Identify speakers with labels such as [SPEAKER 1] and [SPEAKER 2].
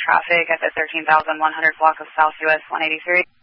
[SPEAKER 1] traffic at the 13,100 block of South US 183.